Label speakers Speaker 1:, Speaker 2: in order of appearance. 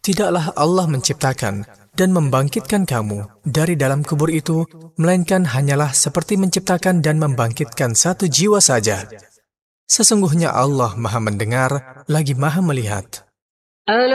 Speaker 1: Tidaklah Allah menciptakan dan membangkitkan kamu dari dalam kubur itu, melainkan hanyalah seperti menciptakan dan membangkitkan satu jiwa saja. Sesungguhnya Allah Maha Mendengar lagi Maha Melihat.